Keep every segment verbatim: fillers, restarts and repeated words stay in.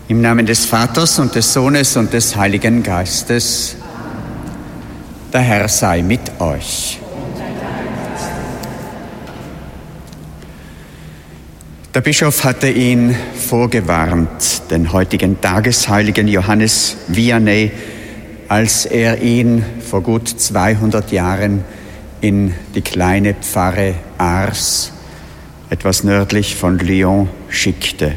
Im Namen des Vaters und des Sohnes und des Heiligen Geistes. Der Herr sei mit euch. Der Bischof hatte ihn vorgewarnt, den heutigen Tagesheiligen Johannes Vianney, als er ihn vor gut zweihundert Jahren in die kleine Pfarre Ars, etwas nördlich von Lyon, schickte.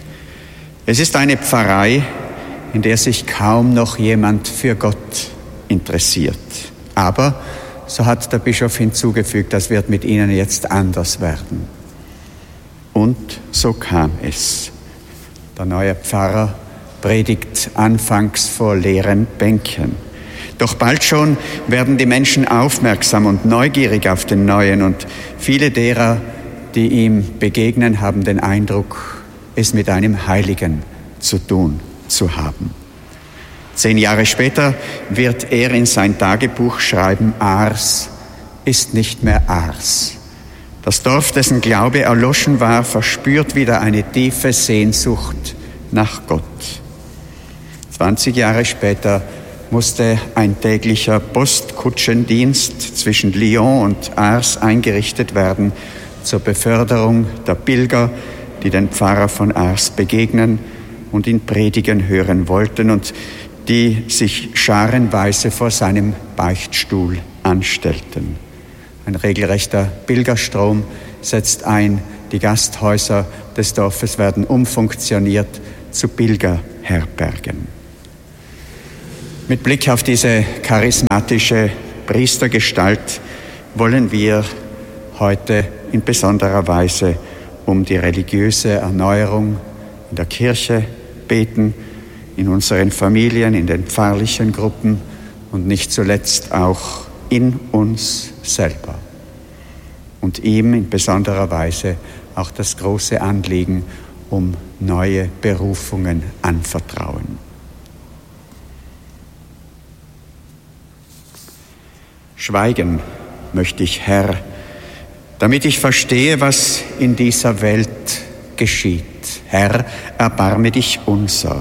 Es ist eine Pfarrei, in der sich kaum noch jemand für Gott interessiert. Aber, so hat der Bischof hinzugefügt, das wird mit ihnen jetzt anders werden. Und so kam es. Der neue Pfarrer predigt anfangs vor leeren Bänken. Doch bald schon werden die Menschen aufmerksam und neugierig auf den Neuen und viele derer, die ihm begegnen, haben den Eindruck, es mit einem Heiligen zu tun zu haben. Zehn Jahre später wird er in sein Tagebuch schreiben, Ars ist nicht mehr Ars. Das Dorf, dessen Glaube erloschen war, verspürt wieder eine tiefe Sehnsucht nach Gott. zwanzig Jahre später musste ein täglicher Postkutschendienst zwischen Lyon und Ars eingerichtet werden zur Beförderung der Pilger, die den Pfarrer von Ars begegnen und ihn predigen hören wollten und die sich scharenweise vor seinem Beichtstuhl anstellten. Ein regelrechter Pilgerstrom setzt ein. Die Gasthäuser des Dorfes werden umfunktioniert zu Pilgerherbergen. Mit Blick auf diese charismatische Priestergestalt wollen wir heute in besonderer Weise um die religiöse Erneuerung in der Kirche beten, in unseren Familien, in den pfarrlichen Gruppen und nicht zuletzt auch in uns selber. Und ihm in besonderer Weise auch das große Anliegen um neue Berufungen anvertrauen. Schweigen möchte ich, Herr, damit ich verstehe, was in dieser Welt geschieht. Herr, erbarme dich unser.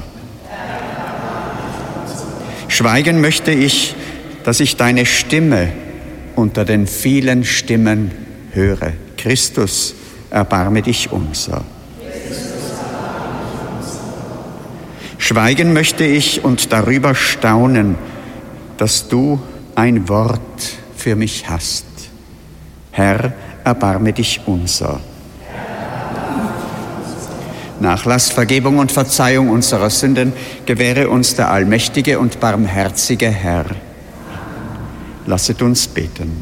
Schweigen möchte ich, dass ich deine Stimme unter den vielen Stimmen höre. Christus, erbarme dich unser. Schweigen möchte ich und darüber staunen, dass du ein Wort für mich hast. Herr, erbarme dich unser. Nachlass, Vergebung und Verzeihung unserer Sünden gewähre uns der allmächtige und barmherzige Herr. Lasset uns beten.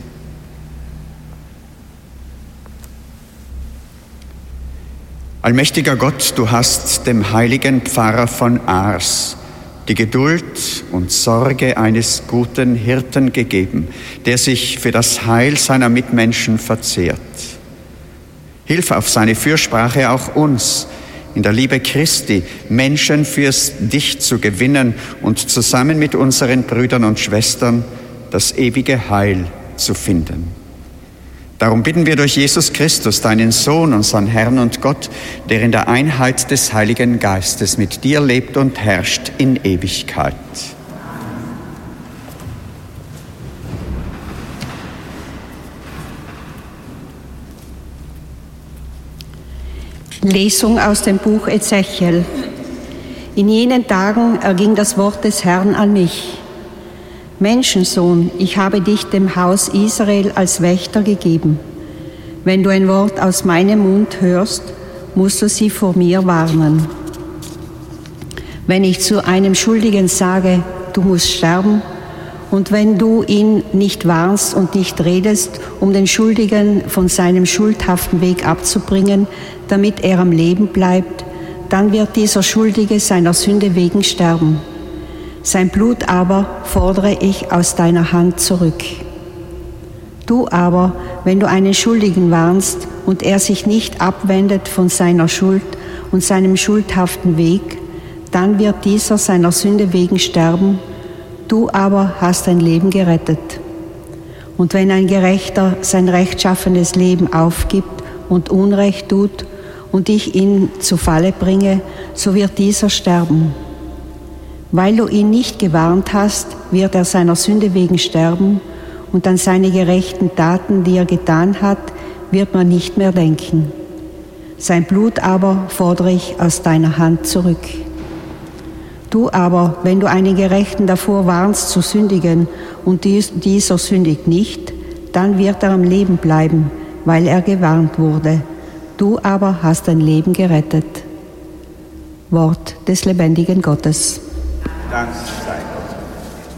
Allmächtiger Gott, du hast dem heiligen Pfarrer von Ars die Geduld und Sorge eines guten Hirten gegeben, der sich für das Heil seiner Mitmenschen verzehrt. Hilf auf seine Fürsprache auch uns, in der Liebe Christi Menschen fürs Dich zu gewinnen und zusammen mit unseren Brüdern und Schwestern das ewige Heil zu finden. Darum bitten wir durch Jesus Christus, deinen Sohn, unseren Herrn und Gott, der in der Einheit des Heiligen Geistes mit dir lebt und herrscht in Ewigkeit. Lesung aus dem Buch Ezechiel. In jenen Tagen erging das Wort des Herrn an mich. Menschensohn, ich habe dich dem Haus Israel als Wächter gegeben. Wenn du ein Wort aus meinem Mund hörst, musst du sie vor mir warnen. Wenn ich zu einem Schuldigen sage, du musst sterben, und wenn du ihn nicht warnst und nicht redest, um den Schuldigen von seinem schuldhaften Weg abzubringen, damit er am Leben bleibt, dann wird dieser Schuldige seiner Sünde wegen sterben. Sein Blut aber fordere ich aus deiner Hand zurück. Du aber, wenn du einen Schuldigen warnst und er sich nicht abwendet von seiner Schuld und seinem schuldhaften Weg, dann wird dieser seiner Sünde wegen sterben, du aber hast dein Leben gerettet. Und wenn ein Gerechter sein rechtschaffenes Leben aufgibt und Unrecht tut und ich ihn zu Falle bringe, so wird dieser sterben. Weil du ihn nicht gewarnt hast, wird er seiner Sünde wegen sterben, und an seine gerechten Taten, die er getan hat, wird man nicht mehr denken. Sein Blut aber fordere ich aus deiner Hand zurück. Du aber, wenn du einen Gerechten davor warnst zu sündigen und dieser sündigt nicht, dann wird er am Leben bleiben, weil er gewarnt wurde. Du aber hast dein Leben gerettet. Wort des lebendigen Gottes. Danke.